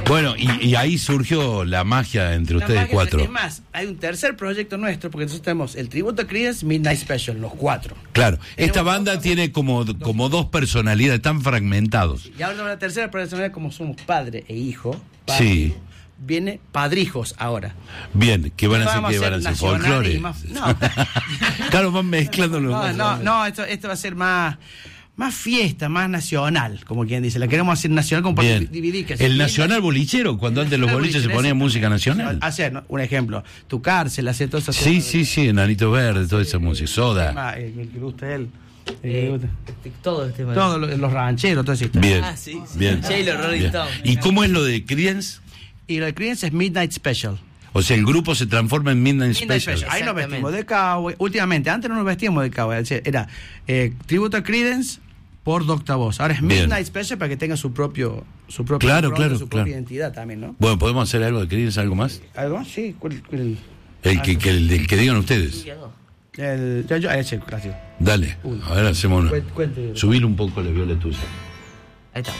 Bueno, y ahí surgió la magia entre ustedes cuatro. Es más, hay un tercer proyecto nuestro, porque nosotros tenemos el tributo a Creedence, Midnight Special, los cuatro. Claro, esta banda tiene como dos personalidades tan fragmentados. Y ahora la tercera personalidad, como somos padre e hijo, Sí. viene padrijos ahora. Bien, ¿qué van a hacer? ¿Qué van a hacer? nacional ¿Folclore? y más- No, Claro, van mezclando los... no, esto va a ser más fiesta, más nacional, como quien dice. La queremos hacer nacional como para Bien. dividir. Que El nacional bolichero, cuando antes los boliches se ponían música nacional. Hacer, ¿no? Un ejemplo, Tu Cárcel, hacer todas esas Sí, cosas. sí, Enanito Verde, toda esa música, Soda. El que le gusta a él. El que le gusta. Todo el tema. Todos los rancheros, todo eso. Bien, Sí. bien. J-Lo, Rolling Bien. Stone. ¿Y cómo es lo de Creedence? Y lo de Creedence es Midnight Special. O sea, el grupo se transforma en Midnight Midnight Special. Special. Ahí nos Exactamente. vestimos de cowboy. Últimamente, antes no nos vestíamos de cowboy. Era tributo a Creedence por Dr. Voz. Ahora es Bien. Midnight Special para que tenga su propio Claro, ronda, claro, su claro. propia identidad también, ¿no? Bueno, ¿podemos hacer algo de Creedence, algo más? ¿Algo más? Sí. El que digan ustedes. Ese clásico. Dale, a ver, hacemos uno. Cuente. Subir un poco la viola tuya. Ahí está.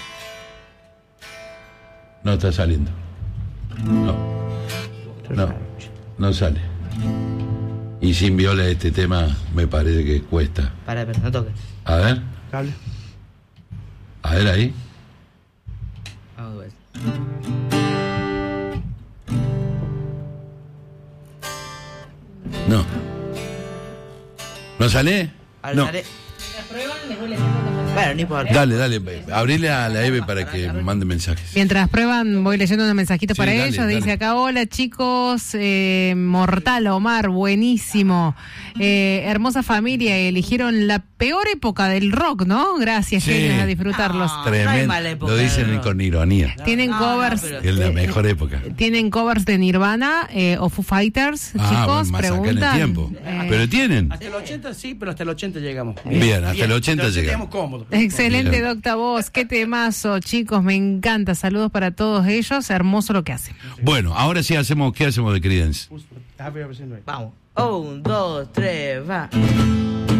No está saliendo. No sale. Y sin viola este tema me parece que cuesta. Para, pero no toques. A ver, Cable. ahí. Vamos a ver. No. ¿No sale? Ahora No. sale. Bueno, no importa. Dale, abrile a la Eve para que me mande mensajes. Mientras prueban, voy leyendo unos mensajitos Sí, para dale, ellos. dale. Dice acá, hola chicos, mortal Omar, buenísimo. Hermosa familia, eligieron la peor época del rock, ¿no? Gracias, Sí. genios, a disfrutarlos. No hay Tremendo. mala época Lo dicen del rock. con ironía. Tienen covers. pero- Es la mejor época. ¿Tienen covers de Nirvana o Foo Fighters? Chicos, bueno, más acá en el preguntan. tiempo. Pero tienen. Hasta el 80 sí, pero hasta el 80 llegamos. Bien, hasta el 80 llegamos. Llegamos cómodos. Excelente, Bien. Docta Voz. Qué temazo, chicos. Me encanta. Saludos para todos ellos. Hermoso lo que hacen. Bueno, ahora sí hacemos, ¿qué hacemos de Creedence? Happy Ever Since Right. Vamos. 1, 2, 3, va.